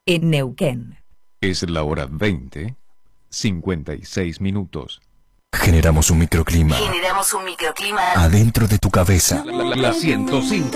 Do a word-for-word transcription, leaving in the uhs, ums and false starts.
en Neuquén. Es la hora veinte, cincuenta y seis minutos. Generamos un microclima Generamos un microclima adentro de tu cabeza. La, la, la ciento cinco.